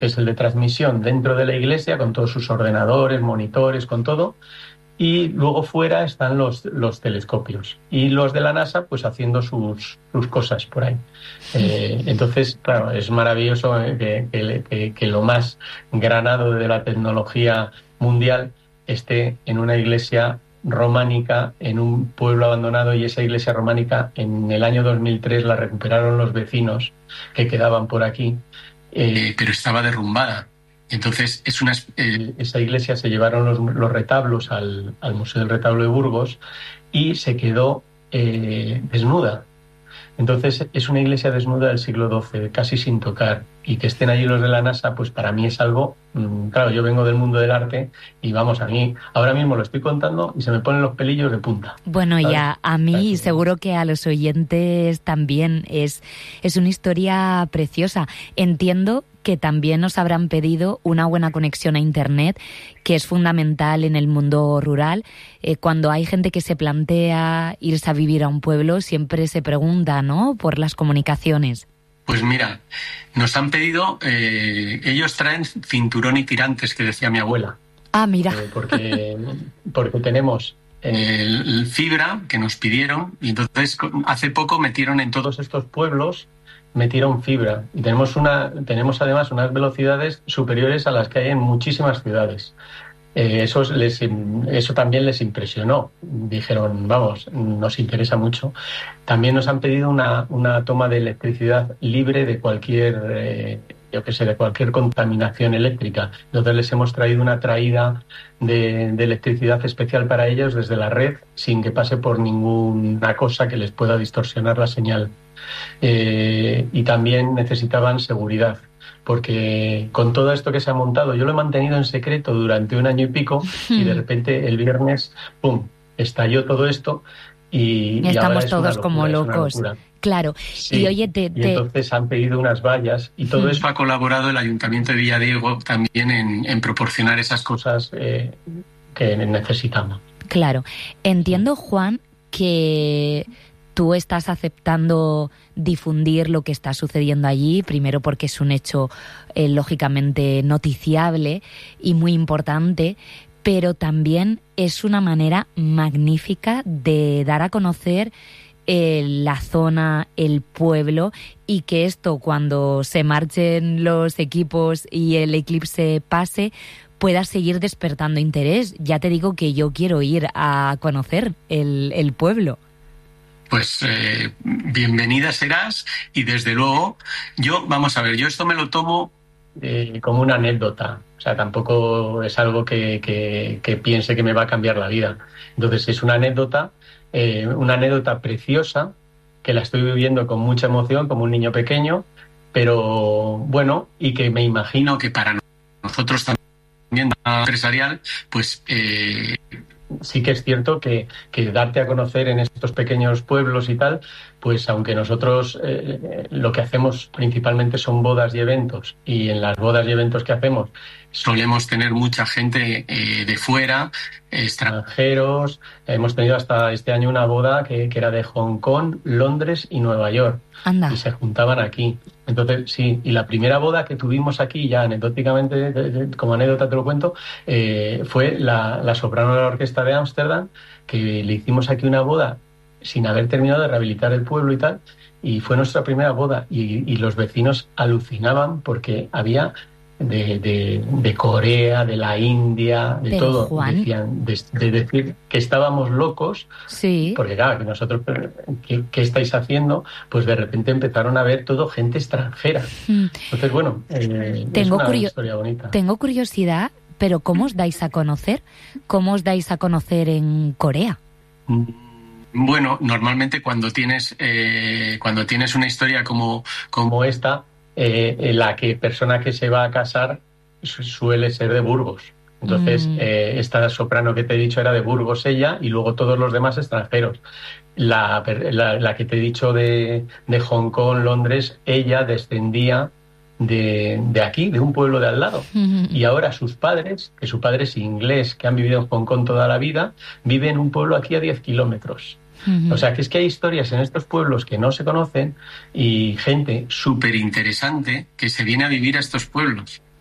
es el de transmisión dentro de la iglesia, con todos sus ordenadores, monitores, con todo. Y luego fuera están los telescopios. Y los de la NASA, pues haciendo sus cosas por ahí. Entonces, claro, es maravilloso que lo más granado de la tecnología mundial esté en una iglesia románica, en un pueblo abandonado, y esa iglesia románica en el año 2003 la recuperaron los vecinos que quedaban por aquí, pero estaba derrumbada. Entonces, esa iglesia se llevaron los retablos al Museo del Retablo de Burgos y se quedó desnuda. Entonces, es una iglesia desnuda del siglo XII, casi sin tocar. Y que estén allí los de la NASA, pues para mí es algo... claro, yo vengo del mundo del arte y vamos, a mí ahora mismo lo estoy contando y se me ponen los pelillos de punta. Bueno, ¿sabes? Ya a mí y seguro que a los oyentes también es una historia preciosa. Entiendo que también nos habrán pedido una buena conexión a Internet, que es fundamental en el mundo rural. Cuando hay gente que se plantea irse a vivir a un pueblo, siempre se pregunta, ¿no?, por las comunicaciones. Pues mira, nos han pedido, ellos traen cinturón y tirantes, que decía mi abuela. Ah, mira. Porque tenemos el fibra que nos pidieron, y entonces hace poco metieron en todos estos pueblos, metieron fibra. Y tenemos además unas velocidades superiores a las que hay en muchísimas ciudades. Eso también les impresionó. Dijeron, vamos, nos interesa mucho. También nos han pedido una toma de electricidad libre de cualquier, de cualquier contaminación eléctrica. Entonces les hemos traído una traída de electricidad especial para ellos desde la red, sin que pase por ninguna cosa que les pueda distorsionar la señal. Y también necesitaban seguridad, porque con todo esto que se ha montado, yo lo he mantenido en secreto durante 1 año y pico, y de repente el viernes, ¡pum!, estalló todo esto y estamos ahora todos como locos. Claro. Sí, y oye, y entonces han pedido unas vallas y todo eso ha colaborado el Ayuntamiento de Villadiego también en proporcionar esas cosas que necesitamos. Claro. Entiendo, Juan, que tú estás aceptando difundir lo que está sucediendo allí, primero porque es un hecho lógicamente noticiable y muy importante, pero también es una manera magnífica de dar a conocer la zona, el pueblo, y que esto, cuando se marchen los equipos y el eclipse pase, pueda seguir despertando interés. Ya te digo que yo quiero ir a conocer el pueblo. Pues bienvenida serás, y desde luego yo esto me lo tomo como una anécdota. O sea, tampoco es algo que piense que me va a cambiar la vida. Entonces es una anécdota preciosa, que la estoy viviendo con mucha emoción, como un niño pequeño, pero bueno, y que me imagino que para nosotros también empresarial, pues sí que es cierto que darte a conocer en estos pequeños pueblos y tal, pues aunque nosotros lo que hacemos principalmente son bodas y eventos, y en las bodas y eventos que hacemos solemos tener mucha gente de fuera, extranjeros. Hemos tenido hasta este año una boda que era de Hong Kong, Londres y Nueva York. Anda. Y se juntaban aquí. Entonces, sí, y la primera boda que tuvimos aquí, ya anecdóticamente, como anécdota te lo cuento, fue la soprano de la orquesta de Ámsterdam, que le hicimos aquí una boda sin haber terminado de rehabilitar el pueblo y tal, y fue nuestra primera boda, y los vecinos alucinaban porque había de Corea, de la India, de pero todo. Juan, Decían, de decir que estábamos locos, sí, porque claro, que nosotros, ¿qué estáis haciendo? Pues de repente empezaron a ver todo gente extranjera. Entonces, bueno, es una historia bonita. Tengo curiosidad, pero ¿cómo os dais a conocer? ¿Cómo os dais a conocer en Corea? Bueno, normalmente cuando tienes una historia como esta, la persona que se va a casar suele ser de Burgos. Entonces, esta soprano que te he dicho era de Burgos ella, y luego todos los demás extranjeros. La que te he dicho de Hong Kong, Londres, ella descendía de aquí, de un pueblo de al lado. Y ahora sus padres, que su padre es inglés, que han vivido en Hong Kong toda la vida, viven en un pueblo aquí a 10 kilómetros. O sea, que es que hay historias en estos pueblos que no se conocen, y gente súper interesante que se viene a vivir a estos pueblos.